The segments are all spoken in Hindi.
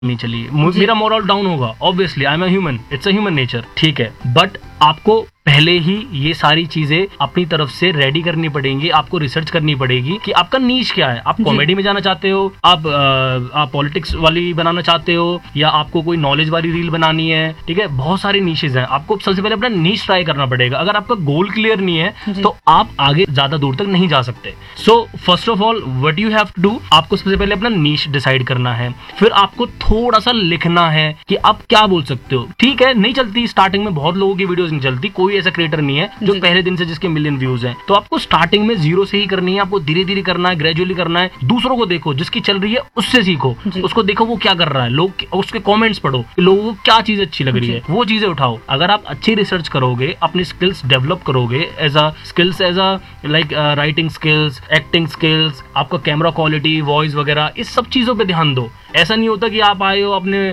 नहीं चली, मेरा मोरल डाउन होगा, obviously I am human, it's a human nature, ठीक है। बट आपको पहले ही ये सारी चीजें अपनी तरफ से रेडी करनी पड़ेंगी, आपको रिसर्च करनी पड़ेगी कि आपका नीश क्या है। आप कॉमेडी में जाना चाहते हो, आप पॉलिटिक्स वाली बनाना चाहते हो, या आपको कोई नॉलेज वाली रील बनानी है, ठीक है। बहुत सारी नीशेज हैं, आपको सबसे पहले अपना नीश ट्राई करना पड़ेगा। अगर आपका गोल क्लियर नहीं है तो आप आगे ज्यादा दूर तक नहीं जा सकते। So first of all what you have to do, आपको सबसे पहले अपना नीश डिसाइड करना है, फिर आपको थोड़ा सा लिखना है कि आप क्या बोल सकते हो। ठीक है, नहीं चलती स्टार्टिंग में, बहुत लोगों की वीडियोस नहीं चलती, कोई ऐसा क्रिएटर नहीं है जो पहले दिन से जिसके मिलियन व्यूज हैं। तो आपको स्टार्टिंग में जीरो से ही करनी है, आपको धीरे धीरे करना है, ग्रेजुअली करना है। दूसरों को देखो, जिसकी चल रही है उससे सीखो, उसको देखो वो क्या कर रहा है, लोग उसके कमेंट्स पढ़ो, लोगों को क्या चीज अच्छी लग रही है, वो चीजें उठाओ। अगर आप अच्छी रिसर्च करोगे, अपनी स्किल्स डेवलप करोगे, as a like writing skills, acting skills, आपका कैमरा क्वालिटी, वॉइस वगैरह, इस सब चीजों पे ध्यान दो। ऐसा नहीं होता कि आप आए हो, अपने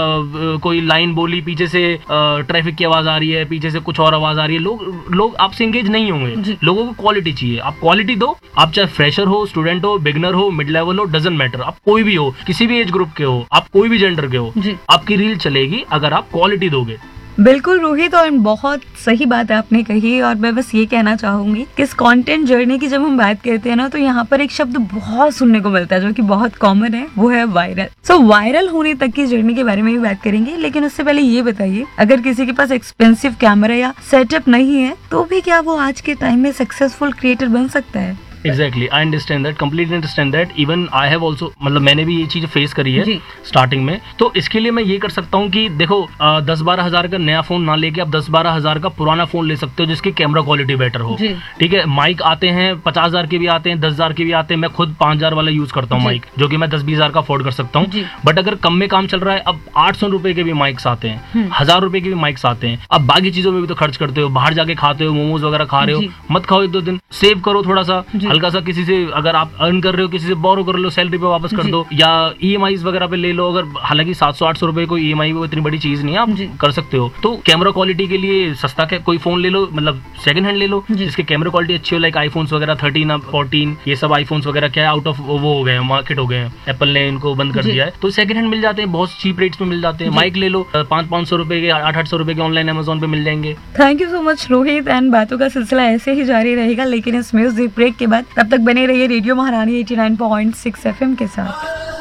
कोई लाइन बोली, पीछे से ट्रैफिक की आवाज आ रही है, पीछे से कुछ और आवाज आ रही है, लोग आपसे एंगेज नहीं होंगे। लोगों को क्वालिटी चाहिए, आप क्वालिटी दो। आप चाहे फ्रेशर हो, स्टूडेंट हो, बिगनर हो, मिड लेवल हो, डजंट मैटर, आप कोई भी हो, किसी भी एज ग्रुप के हो, आप कोई भी जेंडर के हो, आपकी रील चलेगी अगर आप क्वालिटी दोगे। बिल्कुल रोहित, और बहुत सही बात आपने कही। और मैं बस ये कहना चाहूंगी कि इस कंटेंट जर्नी की जब हम बात करते हैं ना, तो यहाँ पर एक शब्द बहुत सुनने को मिलता है जो कि बहुत कॉमन है, वो है वायरल। सो वायरल होने तक की जर्नी के बारे में भी बात करेंगे, लेकिन उससे पहले ये बताइए, अगर किसी के पास एक्सपेंसिव कैमरा या सेटअप नहीं है तो भी क्या वो आज के टाइम में सक्सेसफुल क्रिएटर बन सकता है? Exactly, I understand that, completely understand that. Even I have also, मतलब मैंने भी ये चीज फेस करी है स्टार्टिंग में। तो इसके लिए मैं ये कर सकता हूँ कि देखो, 10-12 हजार का नया फोन ना लेके आप 10-12 हजार का पुराना फोन ले सकते हो, जिसकी कैमरा क्वालिटी बेटर हो, ठीक है। माइक आते हैं 50 हजार के भी आते हैं, 10 हजार के भी आते हैं। मैं खुद 5 हजार वाला यूज करता हूँ माइक, जो कि मैं 10-20 हजार का अफोर्ड कर सकता हूँ। बट अगर कम में काम चल रहा है, अब 800 रुपए के भी माइक्स आते हैं, 1000 रुपए के भी माइक्स आते हैं। अब बाकी चीजों में भी तो खर्च करते हो, बाहर जाके खाते हो, मोमोज वगैरह खा रहे हो, मत खाओ 1-2 दिन, सेव करो थोड़ा सा, हल्का सा। किसी से अगर आप अर्न कर रहे हो, किसी से बोरो कर लो, सैलरी पे वापस कर दो, या ईएमआई वगैरह पे ले लो। अगर हालांकि 700-800 रुपए कोई ईएमआई वो इतनी बड़ी चीज नहीं है, आप कर सकते हो। तो कैमरा क्वालिटी के लिए सस्ता कोई फोन ले लो, मतलब सेकंड हैंड ले लो, जिसके कैमरा क्वालिटी अच्छी हो, लाइक आईफोन्स वगैरह 13, 14, ये सब आईफोन्स वगैरह क्या है, आउट ऑफ वो हो गए, मार्केट हो गए, एप्पल ने इनको बंद कर दिया है। तो सेकंड हैंड मिल जाते हैं, बहुत चीप रेट्स में मिल जाते हैं। माइक ले लो, 500-500 रुपए के, 800-800 रुपए के ऑनलाइन अमेजोन पे मिल जाएंगे। Thank you so much Rohit, and बातों का सिलसिला ऐसे ही जारी रहेगा, लेकिन इस म्यूजिक ब्रेक के बाद। तब तक बने रहिए रेडियो महारानी 89.6 FM के साथ।